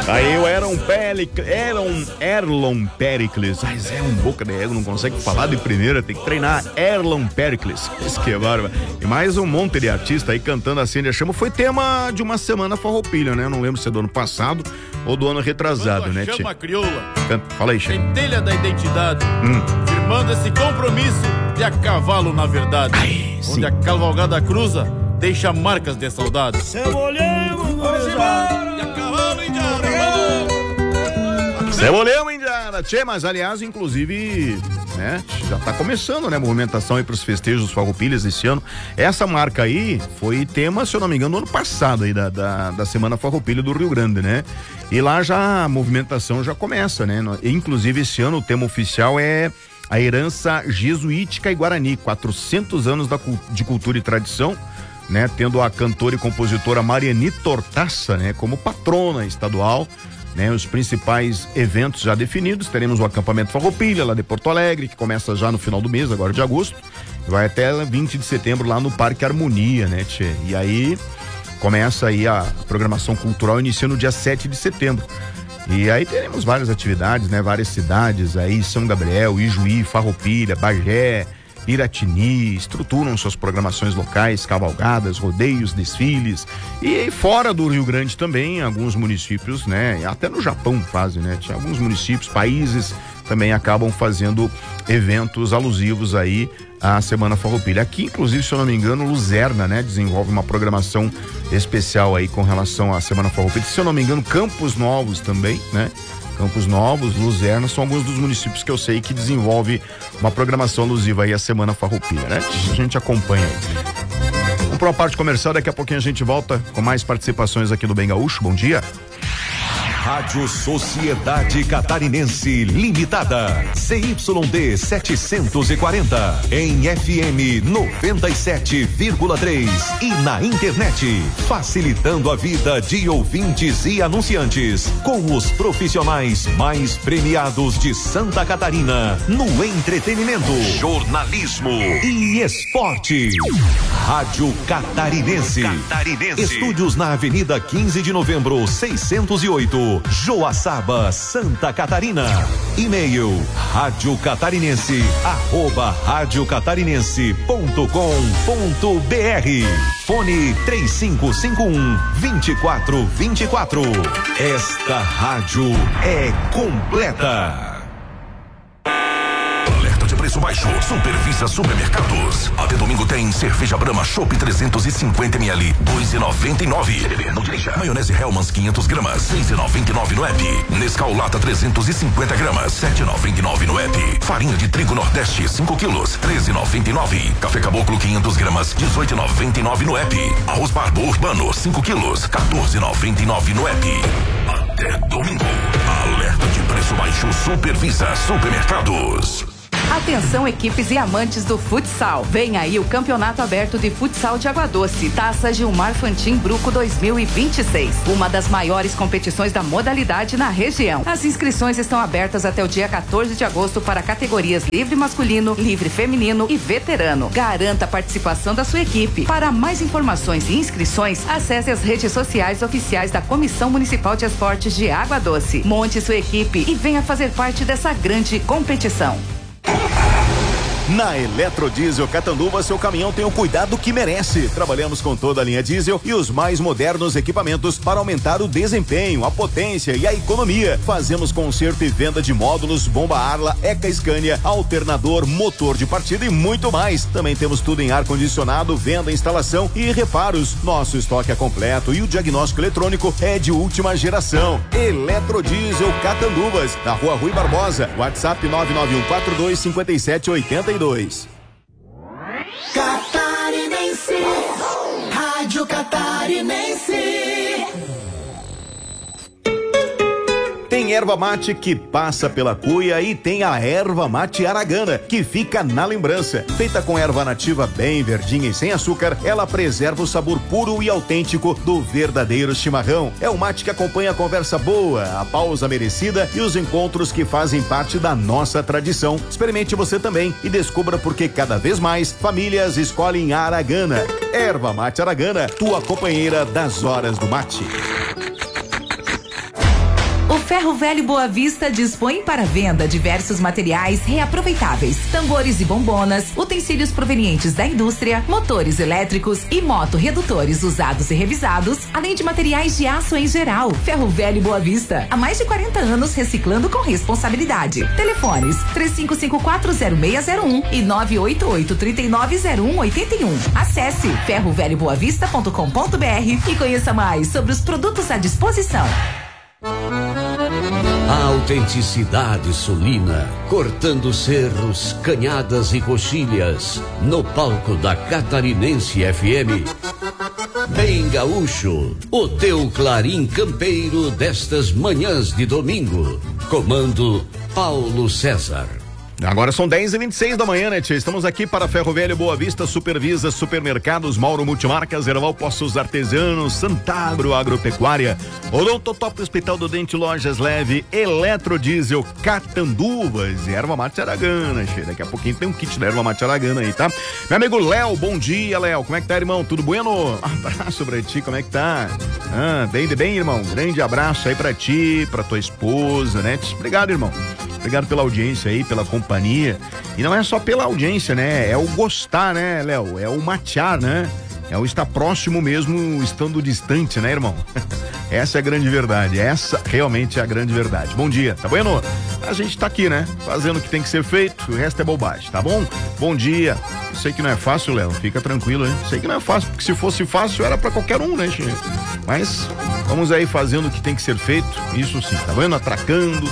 Aí o Erlon Pericles. Mas é um boca de ego, não consegue falar de primeira, tem que treinar. Erlon Pericles. Isso que é bárbaro. E mais um monte de artista aí cantando Acende a Chama. Foi tema de uma semana farroupilha, né? Eu não lembro se é do ano passado ou do ano retrasado, né, tchê? Chama crioula. Fala aí, Che. Centelha da identidade. Firmando esse compromisso de a cavalo na verdade. Ai, onde sim. a cavalgada cruza, deixa marcas de saudade. Cebolemos, Indiana. Tchê, mas aliás, inclusive, né, já tá começando, né, a movimentação aí pros festejos dos farroupilhas esse ano. Essa marca aí foi tema, se eu não me engano, do ano passado aí, da Semana Farroupilha do Rio Grande, né? E lá já a movimentação já começa, né? Inclusive esse ano o tema oficial é a herança jesuítica e guarani, 400 anos de cultura e tradição, né? Tendo a cantora e compositora Mariani Tortaça, né, como patrona estadual. Né, os principais eventos já definidos, teremos o acampamento Farroupilha lá de Porto Alegre, que começa já no final do mês, agora de agosto, vai até 20 de setembro lá no Parque Harmonia, né, tchê? E aí começa aí a programação cultural, inicia no dia 7 de setembro. E aí teremos várias atividades, né, várias cidades aí, São Gabriel, Ijuí, Farroupilha, Bagé, Piratini, estruturam suas programações locais, cavalgadas, rodeios, desfiles, e fora do Rio Grande também, alguns municípios, né, até no Japão fazem, né, tinha alguns municípios, países também acabam fazendo eventos alusivos aí à Semana Farroupilha. Aqui, inclusive, se eu não me engano, Luzerna, né, desenvolve uma programação especial aí com relação à Semana Farroupilha. Se eu não me engano, Campos Novos também, né? Campos Novos, Luzerna, são alguns dos municípios que eu sei que desenvolve uma programação alusiva aí à Semana Farroupilha, né? A gente acompanha aí. Vamos para uma parte comercial, daqui a pouquinho a gente volta com mais participações aqui do Bem Gaúcho. Bom dia. Rádio Sociedade Catarinense Limitada, CYD 740, em FM 97,3 e na internet, facilitando a vida de ouvintes e anunciantes, com os profissionais mais premiados de Santa Catarina, no entretenimento, jornalismo e esporte. Rádio Catarinense. Estúdios na Avenida 15 de Novembro, 608. Joaçaba, Santa Catarina. E-mail radiocatarinense@radiocatarinense.com.br. Fone 3551-2424. Esta rádio é completa. Preço baixo, Supervisa Supermercados. Até domingo tem cerveja Brahma Chopp 350ml, 2,99. Não dirija. Maionese Hellmann's 500 gramas, 6,99 no app. Nescau Lata 350 gramas, 7,99 no app. Farinha de trigo Nordeste 5 quilos, 13,99. Café Caboclo 500 gramas, 18,99 no app. Arroz Barbo Urbano 5 quilos, 14,99 no app. Até domingo. Alerta de preço baixo, Supervisa Supermercados. Atenção, equipes e amantes do futsal. Vem aí o Campeonato Aberto de Futsal de Água Doce, Taça Gilmar Fantin Bruco 2026. Uma das maiores competições da modalidade na região. As inscrições estão abertas até o dia 14 de agosto para categorias livre masculino, livre feminino e veterano. Garanta a participação da sua equipe. Para mais informações e inscrições, acesse as redes sociais oficiais da Comissão Municipal de Esportes de Água Doce. Monte sua equipe e venha fazer parte dessa grande competição. Na Eletrodiesel Catanduva, seu caminhão tem o cuidado que merece. Trabalhamos com toda a linha diesel e os mais modernos equipamentos para aumentar o desempenho, a potência e a economia. Fazemos conserto e venda de módulos, bomba Arla, Eca Scania, alternador, motor de partida e muito mais. Também temos tudo em ar-condicionado, venda, instalação e reparos. Nosso estoque é completo e o diagnóstico eletrônico é de última geração. Eletrodiesel Catanduvas, na Rua Rui Barbosa, WhatsApp 991425782. Catarinense, Rádio Catarinense. Tem erva mate que passa pela cuia e tem a erva mate aragana, que fica na lembrança. Feita com erva nativa bem verdinha e sem açúcar, ela preserva o sabor puro e autêntico do verdadeiro chimarrão. É um mate que acompanha a conversa boa, a pausa merecida e os encontros que fazem parte da nossa tradição. Experimente você também e descubra por que cada vez mais famílias escolhem a aragana. Erva mate aragana, tua companheira das horas do mate. Ferro Velho Boa Vista dispõe para venda diversos materiais reaproveitáveis, tambores e bombonas, utensílios provenientes da indústria, motores elétricos e motorredutores usados e revisados, além de materiais de aço em geral. Ferro Velho Boa Vista, há mais de 40 anos reciclando com responsabilidade. Telefones 35540601 e 988-390181. Acesse ferrovelhoboavista.com.br e conheça mais sobre os produtos à disposição. A autenticidade sulina, cortando cerros, canhadas e coxilhas, no palco da Catarinense FM. Bem Gaúcho, o teu clarim campeiro destas manhãs de domingo. Comando Paulo César. Agora são 10h26 da manhã, né, tia? Estamos aqui para Ferro Velho Boa Vista, Supervisa, Supermercados, Mauro Multimarcas, Erval Poços Artesianos, Santagro Agropecuária, Odontotop Hospital do Dente, Lojas Leve, Eletrodiesel, Catanduvas e Erva Mate Aragana, tia. Daqui a pouquinho tem um kit da Erva Mate Aragana aí, tá? Meu amigo Léo, bom dia, Léo. Como é que tá, irmão? Tudo bueno? Abraço pra ti, como é que tá? Bem, irmão. Grande abraço aí pra ti, pra tua esposa, né? Obrigado, irmão. Obrigado pela audiência aí, pela companhia. E não é só pela audiência, né? É o gostar, né, Léo? É o matear, né? É o estar próximo mesmo, estando distante, né, irmão? Essa é a grande verdade. Essa realmente é a grande verdade. Bom dia, tá bueno? A gente tá aqui, né? Fazendo o que tem que ser feito, o resto é bobagem, tá bom? Bom dia. Eu sei que não é fácil, Léo, fica tranquilo, hein? Sei que não é fácil, porque se fosse fácil era pra qualquer um, né, gente? Mas vamos aí fazendo o que tem que ser feito, isso sim, tá vendo? Atracando,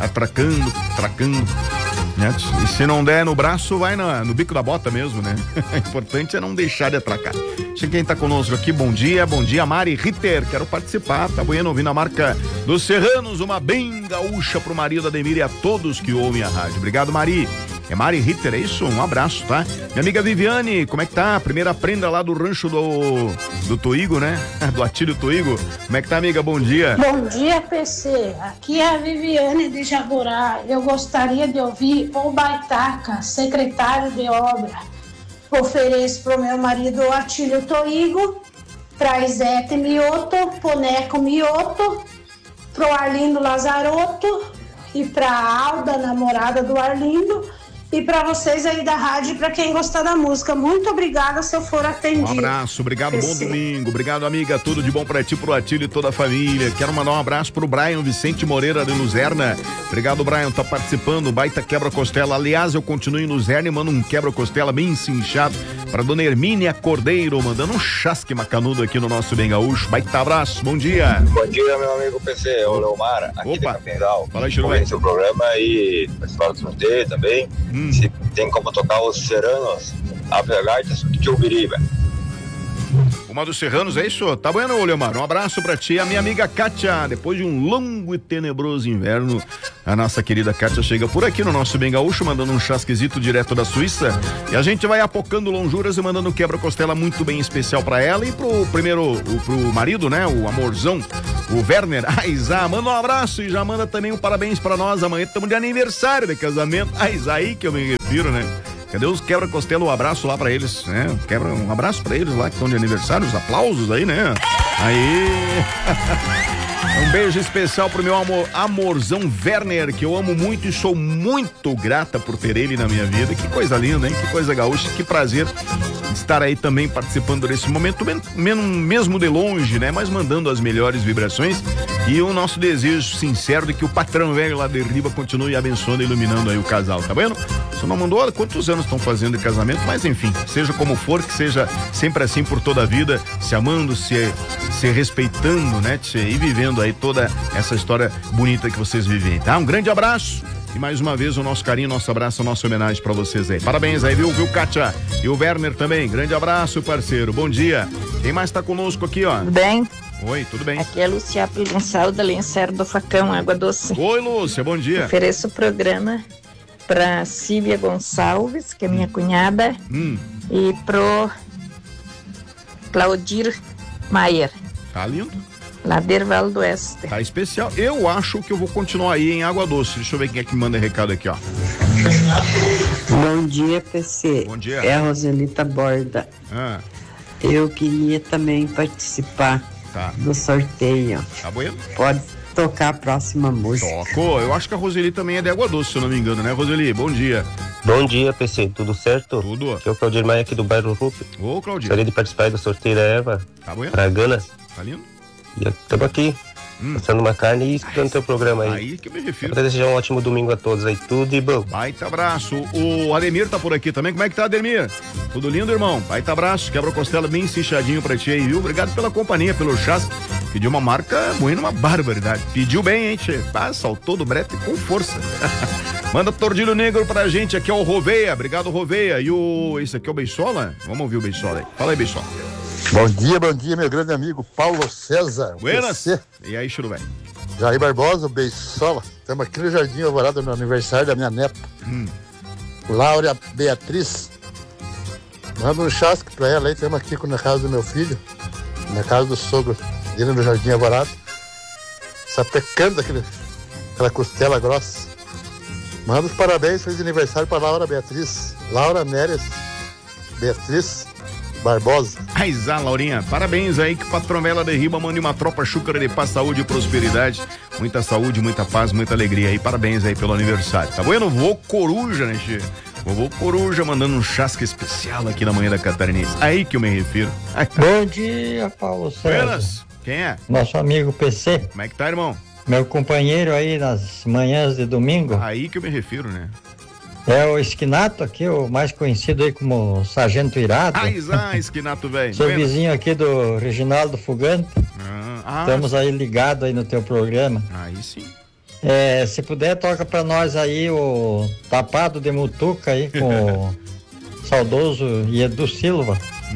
né? E se não der no braço, vai no bico da bota mesmo, né? O importante é não deixar de atracar. Quem tá conosco aqui, bom dia, Mari Ritter, quero participar, tá bueno, ouvindo a marca dos Serranos, uma bem gaúcha pro marido Ademir e a todos que ouvem a rádio. Obrigado, Mari. É Mari Ritter, é isso? Um abraço, tá? Minha amiga Viviane, como é que tá? Primeira prenda lá do rancho do Toigo, né? Do Atílio Toigo. Como é que tá, amiga? Bom dia. Bom dia, PC. Aqui é a Viviane de Jaborá. Eu gostaria de ouvir o Baitaca, secretário de obra. Ofereço pro meu marido o Atílio Toigo, pra Isete Mioto, Poneco Mioto, pro Arlindo Lazarotto e pra Alda, namorada do Arlindo, e pra vocês aí da rádio, pra quem gostar da música. Muito obrigada se eu for atendido. Um abraço, obrigado, bom domingo. Obrigado, amiga, tudo de bom pra ti, pro Atílio e toda a família. Quero mandar um abraço pro Brian Vicente Moreira de Luzerna. Obrigado, Brian, tá participando, baita quebra-costela. Aliás, eu continuo em Luzerna e mando um quebra-costela bem cinchado pra dona Hermínia Cordeiro, mandando um chasque macanudo aqui no nosso Bem Gaúcho. Baita abraço, bom dia. Bom dia, meu amigo PC, é o Leomar, aqui de Capingal. Fala aí, Chirué. Seu programa e participar do sorteio também. Se tem como tocar os Serranos, Apegartas de Ubiriba. Uma dos Serranos, é isso? Tá bueno, Leomar? Um abraço pra ti, a minha amiga Kátia. Depois de um longo e tenebroso inverno, a nossa querida Kátia chega por aqui no nosso Bem Gaúcho, mandando um chasquezito direto da Suíça. E a gente vai apocando lonjuras e mandando um quebra-costela muito bem especial pra ela e pro marido, né? O amorzão, o Werner. A Isa, manda um abraço e já manda também um parabéns pra nós. Amanhã estamos de aniversário de casamento. A Isa aí que eu me refiro, né? Cadê os quebra-costela? Um abraço lá pra eles, né? Um abraço pra eles lá que estão de aniversário, os aplausos aí, né? Aí. Um beijo especial pro meu amorzão Werner, que eu amo muito e sou muito grata por ter ele na minha vida. Que coisa linda, hein? Que coisa gaúcha, que prazer estar aí também participando desse momento, mesmo de longe, né? Mas mandando as melhores vibrações e o nosso desejo sincero de que o patrão velho lá de Riba continue abençoando e iluminando aí o casal, tá vendo? Você não mandou quantos anos estão fazendo de casamento, mas enfim, seja como for, que seja sempre assim por toda a vida, se amando, se respeitando, né? E vivendo aí toda essa história bonita que vocês vivem, tá? Um grande abraço e mais uma vez o nosso carinho, nosso abraço, a nossa homenagem pra vocês aí. Parabéns aí, viu, Kátia? E o Werner também, grande abraço, parceiro, bom dia. Quem mais tá conosco aqui, ó? Tudo bem? Oi, tudo bem? Aqui é a Lúcia Gonçalves, da Lençero do Facão, Água Doce. Oi, Lúcia, bom dia. Ofereço o programa pra Sílvia Gonçalves, que é minha cunhada, e pro Claudir Maier. Tá lindo. Ladeira Vale do Oeste. Tá especial. Eu acho que eu vou continuar aí em Água Doce. Deixa eu ver quem é que manda recado aqui, ó. Bom dia, PC. Bom dia. É a Roselita Borda. Eu queria também participar do sorteio. Tá bueno? tocar a próxima música. Tocou. Eu acho que a Roseli também é de Água Doce, se eu não me engano, né, Roseli? Bom dia. Bom dia, PC. Tudo certo? Tudo. Aqui é o Claudir Maia aqui do bairro Rupe. Ô, Claudir. Gostaria de participar aí do sorteio da erva pra Gana. Tá lindo? E estamos aqui, passando uma carne e escutando teu programa aí. Aí que eu me refiro. Quero desejar um ótimo domingo a todos aí. Tudo de bom. Baita abraço. O Ademir tá por aqui também. Como é que tá, Ademir? Tudo lindo, irmão? Baita abraço. Quebra-costela bem cinchadinho pra ti aí, viu? Obrigado pela companhia, pelo chasque. Pediu uma marca moendo uma barbaridade. Pediu bem, hein, tchê? Ah, saltou do brete com força. Manda tordilho negro pra gente. Aqui é o Roveia. Obrigado, Roveia. E esse aqui é o Beisola? Vamos ouvir o Beisola aí. Fala aí, Beisola. Bom dia, meu grande amigo Paulo César. Buenas. E aí, Churu, velho? Jair Barbosa, Beisola. Estamos aqui no Jardim Alvorada no aniversário da minha neta. Laura Beatriz. Manda um chasque pra ela aí. Estamos aqui na casa do meu filho. Na casa do sogro dele no Jardim Alvorada. Sapecando aquela costela grossa. Manda os parabéns, feliz aniversário para Laura Beatriz. Laura Néres Beatriz Barbosa. Aizá, Laurinha, parabéns aí, que patrão Vela de Riba mande uma tropa chúcara de paz, saúde e prosperidade. Muita saúde, muita paz, muita alegria aí. Parabéns aí pelo aniversário. Tá bueno? Vô Coruja, né, Che? Vovô Coruja mandando um chasque especial aqui na manhã da Catarinense. Aí que eu me refiro. Bom dia, Paulo César. Buenas. Quem é? Nosso amigo PC. Como é que tá, irmão? Meu companheiro aí nas manhãs de domingo. Aí que eu me refiro, né? É o Esquinato aqui, o mais conhecido aí como Sargento Irado. Esquinato, velho. Seu vizinho aqui do Reginaldo Fugante. Estamos aí ligados aí no teu programa. Aí sim. Se puder, toca pra nós aí o Tapado de Mutuca aí com o saudoso Edu Silva.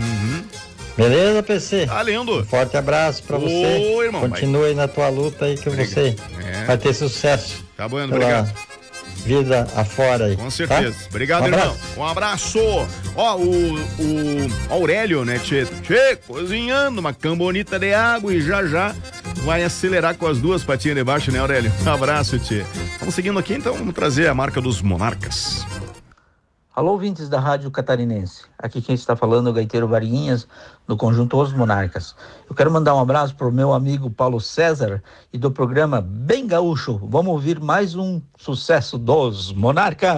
Beleza, PC? Tá lindo. Um forte abraço pra você. Irmão, continue aí na tua luta aí que você vai ter sucesso. Tá bom, obrigado. Vida afora aí. Com certeza. Tá? Obrigado, irmão. Um abraço. Ó, o Aurélio, né, Tchê, cozinhando uma cambonita de água e já vai acelerar com as duas patinhas de baixo, né, Aurélio? Um abraço, Tchê. Vamos seguindo aqui, então, vamos trazer a marca dos Monarcas. Alô, ouvintes da Rádio Catarinense. Aqui quem está falando é o gaiteiro Varguinhas, do Conjunto Os Monarcas. Eu quero mandar um abraço para o meu amigo Paulo César e do programa Bem Gaúcho. Vamos ouvir mais um sucesso dos Monarcas.